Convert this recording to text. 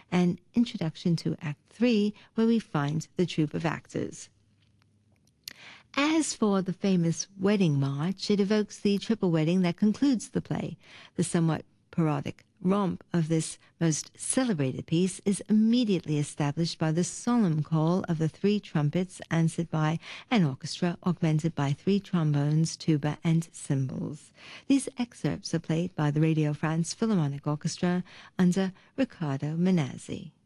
and introduction to Act 3, where we find the troupe of actors. As for the famous wedding march, it evokes the triple wedding that concludes the play. The somewhat parodic romp of this most celebrated piece is immediately established by the solemn call of the 3 trumpets, answered by an orchestra augmented by 3 trombones, tuba, and cymbals. These excerpts are played by the Radio France Philharmonic Orchestra under Riccardo Minazzi.